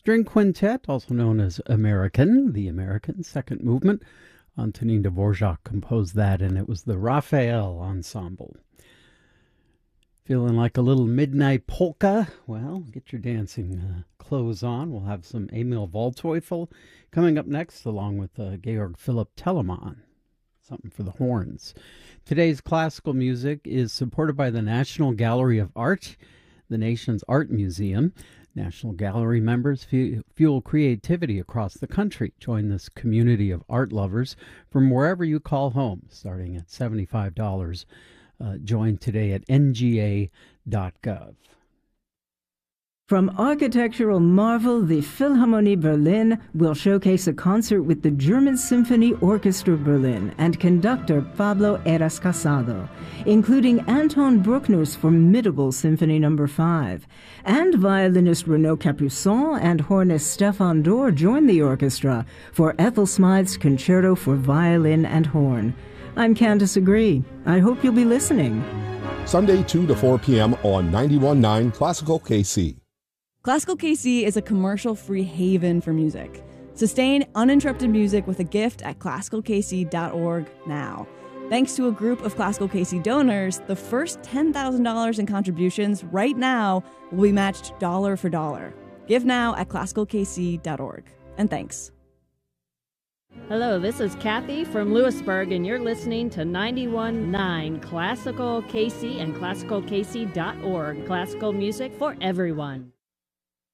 String Quintet, also known as American, the American Second Movement. Antonin Dvorak composed that, and it was the Raphael Ensemble. Feeling like a little midnight polka? Well, get your dancing clothes on. We'll have some Emil Waldteufel coming up next, along with Georg Philipp Telemann. Something for the horns. Today's classical music is supported by the National Gallery of Art, the nation's art museum. National Gallery members fuel creativity across the country. Join this community of art lovers from wherever you call home, starting at $75. Join today at nga.gov. From architectural marvel, the Philharmonie Berlin will showcase a concert with the German Symphony Orchestra Berlin and conductor Pablo Eras Casado, including Anton Bruckner's formidable Symphony No. 5. And violinist Renaud Capuçon and hornist Stefan Dorr join the orchestra for Ethel Smythe's Concerto for Violin and Horn. I'm Candace Agree. I hope you'll be listening. Sunday 2 to 4 p.m. on 91.9 Classical KC. Classical KC is a commercial-free haven for music. Sustain uninterrupted music with a gift at classicalkc.org now. Thanks to a group of Classical KC donors, the first $10,000 in contributions right now will be matched dollar for dollar. Give now at classicalkc.org. And thanks. Hello, this is Kathy from Lewisburg, and you're listening to 91.9 Classical KC and classicalkc.org. Classical music for everyone.